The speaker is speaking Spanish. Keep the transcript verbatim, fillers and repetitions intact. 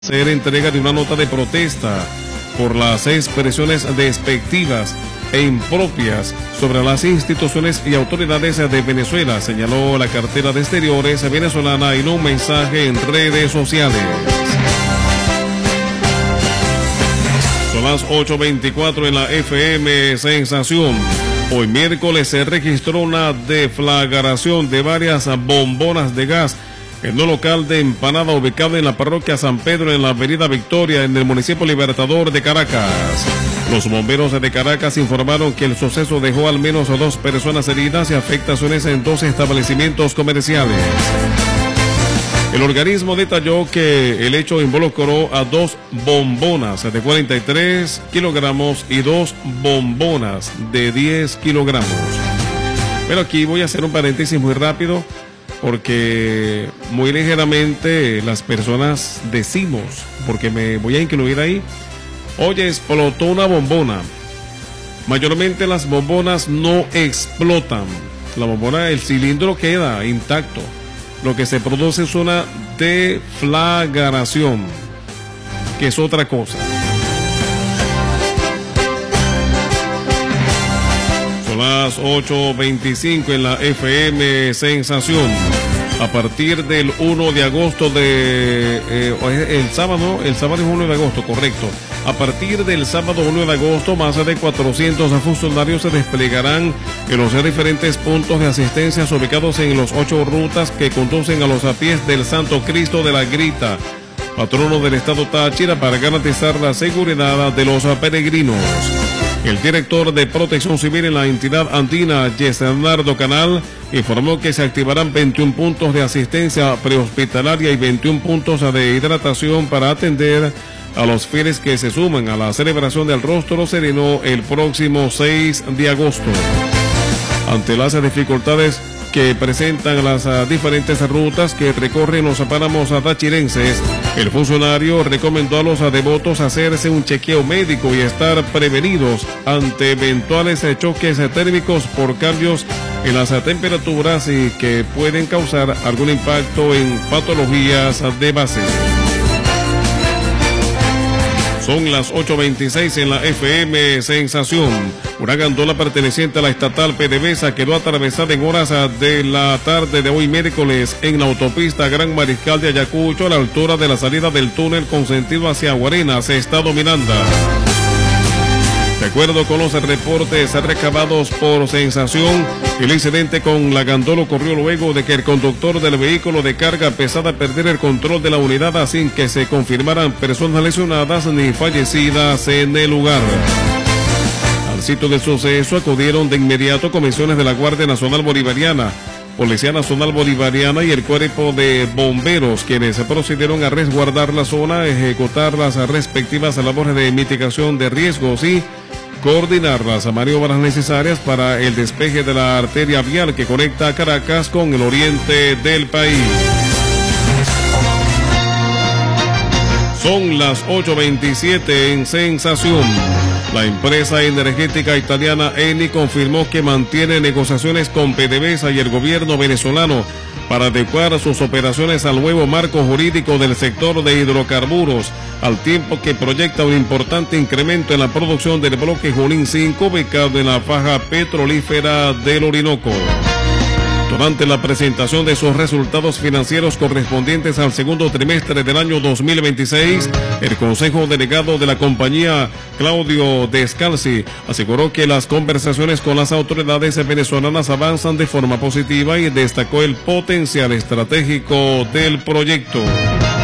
Hacer entrega de una nota de protesta por las expresiones despectivas e impropias sobre las instituciones y autoridades de Venezuela, señaló la cartera de Exteriores venezolana en un mensaje en redes sociales. Son las ocho veinticuatro en la F M Sensación. Hoy miércoles se registró una deflagración de varias bombonas de gas en un local de empanada ubicado en la parroquia San Pedro en la avenida Victoria en el municipio Libertador de Caracas. Los bomberos de Caracas informaron que el suceso dejó al menos a dos personas heridas y afectaciones en dos establecimientos comerciales. El organismo detalló que el hecho involucró a dos bombonas de cuarenta y tres kilogramos y dos bombonas de diez kilogramos. Pero aquí voy a hacer un paréntesis muy rápido, porque muy ligeramente las personas decimos, porque me voy a incluir ahí, oye, explotó una bombona. Mayormente las bombonas no explotan. La bombona, el cilindro queda intacto. Lo que se produce es una deflagración, que es otra cosa. Son las ocho veinticinco en la F M Sensación. A partir del uno de agosto de... Eh, el sábado, el sábado es uno de agosto, correcto. A partir del sábado uno de agosto, más de cuatrocientos funcionarios se desplegarán en los diferentes puntos de asistencia ubicados en los ocho rutas que conducen a los a pies del Santo Cristo de la Grita, patrono del estado Táchira, para garantizar la seguridad de los peregrinos. El director de Protección Civil en la entidad andina, Yesenardo Canal, informó que se activarán veintiún puntos de asistencia prehospitalaria y veintiún puntos de hidratación para atender a los fieles que se suman a la celebración del Rostro Sereno el próximo seis de agosto. Ante las dificultades que presentan las uh, diferentes rutas que recorren los páramos tachirenses, el funcionario recomendó a los uh, devotos hacerse un chequeo médico y estar prevenidos ante eventuales uh, choques uh, térmicos por cambios en las uh, temperaturas y que pueden causar algún impacto en patologías uh, de base. Son las ocho veintiséis en la F M Sensación. Una gandola perteneciente a la estatal PDVSA quedó atravesada en horas de la tarde de hoy miércoles en la autopista Gran Mariscal de Ayacucho, a la altura de la salida del túnel con sentido hacia Guarenas, estado Miranda. De acuerdo con los reportes recabados por Sensación, el incidente con la gandola ocurrió luego de que el conductor del vehículo de carga pesada perdiera el control de la unidad sin que se confirmaran personas lesionadas ni fallecidas en el lugar. Al sitio del suceso acudieron de inmediato comisiones de la Guardia Nacional Bolivariana, Policía Nacional Bolivariana y el Cuerpo de Bomberos, quienes procedieron a resguardar la zona, ejecutar las respectivas labores de mitigación de riesgos y coordinar las maniobras necesarias para el despeje de la arteria vial que conecta a Caracas con el oriente del país. Son las ocho veintisiete en Sensación. La empresa energética italiana Eni confirmó que mantiene negociaciones con PDVSA y el gobierno venezolano para adecuar sus operaciones al nuevo marco jurídico del sector de hidrocarburos, al tiempo que proyecta un importante incremento en la producción del bloque Junín cinco ubicado en la faja petrolífera del Orinoco. Durante la presentación de sus resultados financieros correspondientes al segundo trimestre del año dos mil veintiséis, el consejo delegado de la compañía, Claudio Descalzi, aseguró que las conversaciones con las autoridades venezolanas avanzan de forma positiva y destacó el potencial estratégico del proyecto.